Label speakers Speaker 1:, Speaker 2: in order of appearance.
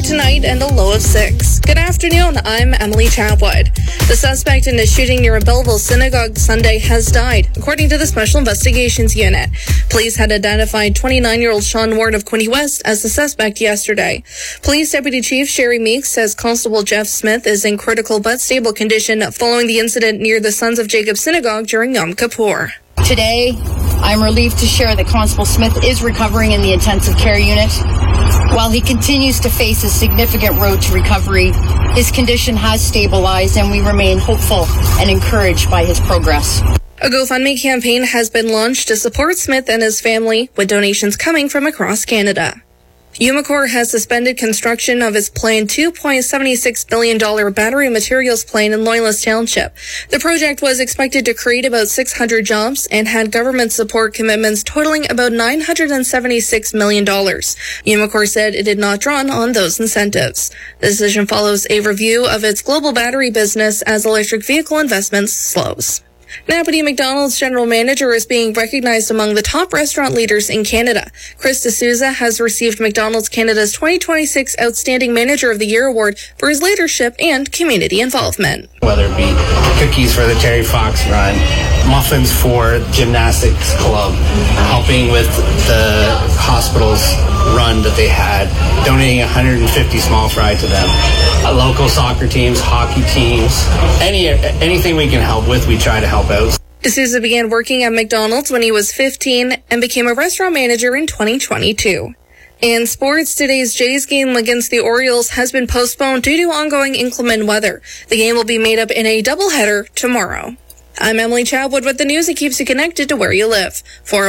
Speaker 1: tonight and a low of 6. Good afternoon, I'm Emily Chatwood. The suspect in the shooting near a Belleville synagogue Sunday has died, according to the Special Investigations Unit. Police had identified 29-year-old Sean Ward of Quinte West as the suspect yesterday. Police Deputy Chief Sherry Meeks says Constable Jeff Smith is in critical but stable condition following the incident near the Sons of Jacob Synagogue during Yom Kippur.
Speaker 2: Today, I'm relieved to share that Constable Smith is recovering in the intensive care unit. While he continues to face a significant road to recovery, his condition has stabilized and we remain hopeful and encouraged by his progress.
Speaker 1: A GoFundMe campaign has been launched to support Smith and his family, with donations coming from across Canada. Umicore has suspended construction of its planned $2.76 billion battery materials plant in Loyalist Township. The project was expected to create about 600 jobs and had government support commitments totaling about $976 million. Umicore said it had not drawn on those incentives. The decision follows a review of its global battery business as electric vehicle investments slows. Napanee McDonald's general manager is being recognized among the top restaurant leaders in Canada. Chris D'Souza has received McDonald's Canada's 2026 Outstanding Manager of the Year award for his leadership and community involvement.
Speaker 3: Whether it be cookies for the Terry Fox Run, muffins for gymnastics club, helping with the hospital's run that they had, donating 150 small fry to them, local soccer teams, hockey teams, anything we can help with, we try to help out.
Speaker 1: D'Souza began working at McDonald's when he was 15 and became a restaurant manager in 2022. In sports, today's Jays game against the Orioles has been postponed due to ongoing inclement weather. The game will be made up in a doubleheader tomorrow. I'm Emily Chatwood with the news that keeps you connected to where you live.